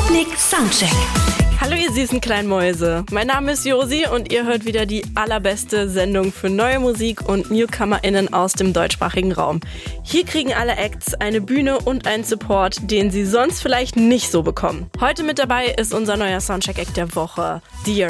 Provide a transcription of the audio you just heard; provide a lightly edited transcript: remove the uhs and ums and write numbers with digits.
Sputnik Soundcheck. Hallo ihr süßen kleinen Mäuse, mein Name ist Josi und ihr hört wieder die allerbeste Sendung für neue Musik und NewcomerInnen aus dem deutschsprachigen Raum. Hier kriegen alle Acts eine Bühne und einen Support, den sie sonst vielleicht nicht so bekommen. Heute mit dabei ist unser neuer Soundcheck-Act der Woche, Dear.